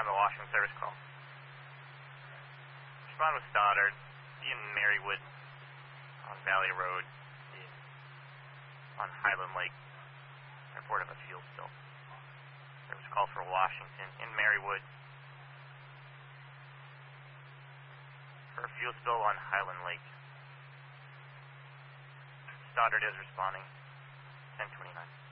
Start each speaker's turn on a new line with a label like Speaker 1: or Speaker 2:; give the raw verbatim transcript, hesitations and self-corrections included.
Speaker 1: on the Washington service call. Respond with Stoddard in Marywood on Valley Road in, on Highland Lake. Report of a fuel spill. Service call for Washington in Marywood for a fuel spill on Highland Lake. Stoddard is responding. ten twenty-nine.